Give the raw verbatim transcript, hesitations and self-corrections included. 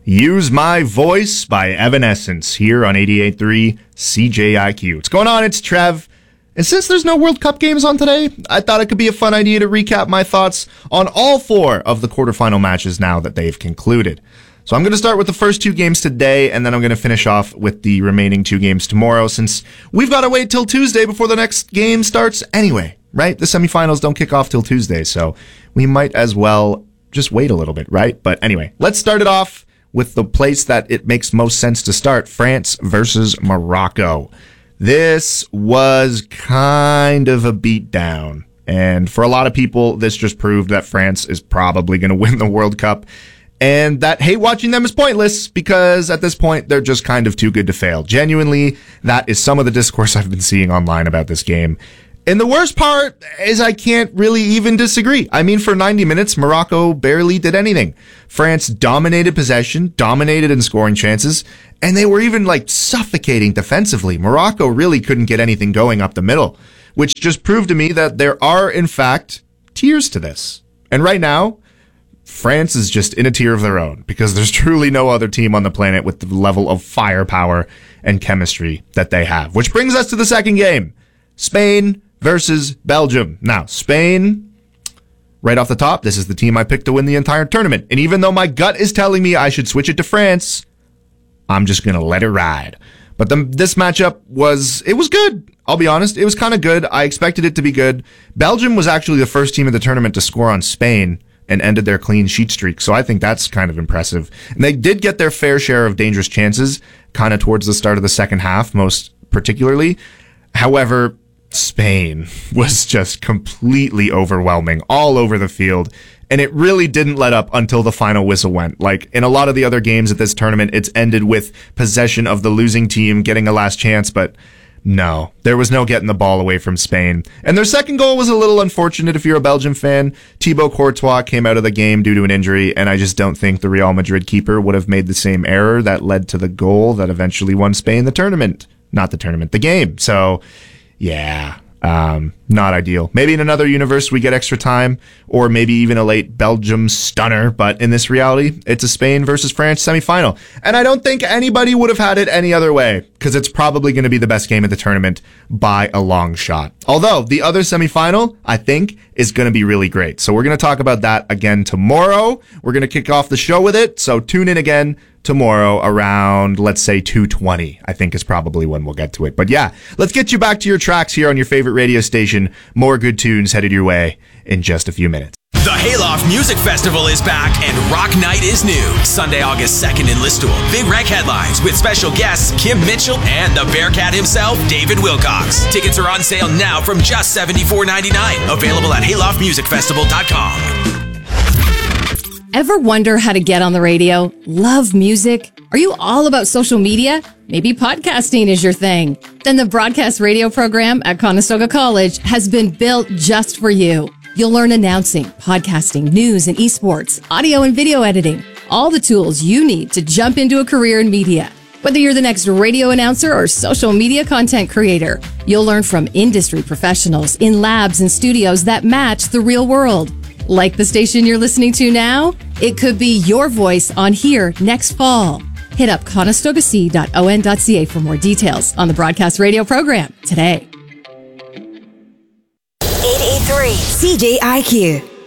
Use My Voice by Evanescence here on eighty-eight point three C J I Q. What's going on? It's Trev. And since there's no World Cup games on today, I thought it could be a fun idea to recap my thoughts on all four of the quarterfinal matches now that they've concluded. So I'm going to start with the first two games today, and then I'm going to finish off with the remaining two games tomorrow, since we've got to wait till Tuesday before the next game starts anyway, right? The semifinals don't kick off till Tuesday, so we might as well just wait a little bit, right? But anyway, let's start it off with the place that it makes most sense to start, France versus Morocco. This was kind of a beatdown, and for a lot of people, this just proved that France is probably going to win the World Cup, and that, hey, watching them is pointless, because at this point, they're just kind of too good to fail. Genuinely, that is some of the discourse I've been seeing online about this game. And the worst part is I can't really even disagree. I mean, for ninety minutes, Morocco barely did anything. France dominated possession, dominated in scoring chances, and they were even like suffocating defensively. Morocco really couldn't get anything going up the middle, which just proved to me that there are, in fact, tiers to this. And right now, France is just in a tier of their own, because there's truly no other team on the planet with the level of firepower and chemistry that they have. Which brings us to the second game. Spain versus Belgium. Now, Spain, right off the top, this is the team I picked to win the entire tournament. And even though my gut is telling me I should switch it to France, I'm just going to let it ride. But the, this matchup was, it was good. I'll be honest. It was kind of good. I expected it to be good. Belgium was actually the first team of the tournament to score on Spain and ended their clean sheet streak. So I think that's kind of impressive. And they did get their fair share of dangerous chances, kind of towards the start of the second half, most particularly. However, Spain was just completely overwhelming all over the field, and it really didn't let up until the final whistle went. Like in a lot of the other games at this tournament, it's ended with possession of the losing team getting a last chance, but no, there was no getting the ball away from Spain. And their second goal was a little unfortunate if you're a Belgium fan. Thibaut Courtois came out of the game due to an injury, and I just don't think the Real Madrid keeper would have made the same error that led to the goal that eventually won Spain the tournament. Not the tournament, the game. So yeah, um, not ideal. Maybe in another universe we get extra time, or maybe even a late Belgium stunner, but in this reality, it's a Spain versus France semifinal. And I don't think anybody would have had it any other way, because it's probably going to be the best game of the tournament by a long shot. Although, the other semifinal, I think, is going to be really great. So we're going to talk about that again tomorrow. We're going to kick off the show with it, so tune in again tomorrow around, let's say, two twenty, I think is probably when we'll get to it. But yeah, let's get you back to your tracks here on your favorite radio station. More good tunes headed your way in just a few minutes. The Hayloft Music Festival is back, and Rock Night is new. Sunday, August second in Listowel. Big Rec headlines with special guests Kim Mitchell and the Bearcat himself, David Wilcox. Tickets are on sale now from just seventy-four ninety-nine. Available at hayloft music festival dot com. Ever wonder how to get on the radio? Love music? Are you all about social media? Maybe podcasting is your thing. Then the broadcast radio program at Conestoga College has been built just for you. You'll learn announcing, podcasting, news and esports, audio and video editing, all the tools you need to jump into a career in media. Whether you're the next radio announcer or social media content creator, you'll learn from industry professionals in labs and studios that match the real world. Like the station you're listening to now? It could be your voice on here next fall. Hit up conestoga c dot o n dot c a for more details on the broadcast radio program today. eight eight three C J I Q.